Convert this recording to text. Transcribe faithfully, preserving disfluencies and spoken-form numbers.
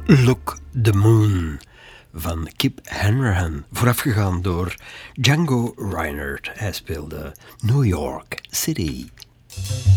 Look the Moon van Kip Hanrahan, voorafgegaan door Django Reinhardt. Hij speelde New York City.